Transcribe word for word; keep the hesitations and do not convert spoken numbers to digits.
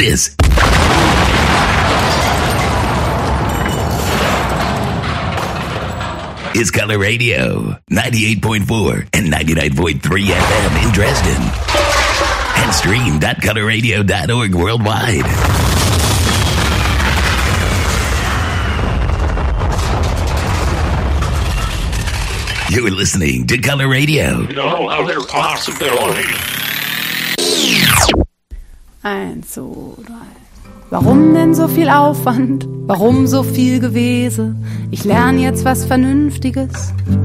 This is Color Radio, ninety-eight point four and ninety-nine point three F M in Dresden. And stream dot color radio dot org worldwide. You're listening to Color Radio. No other possibility. Eins, zwei, drei. Warum denn so viel Aufwand? Warum so viel Gewese? Ich lerne jetzt was Vernünftiges.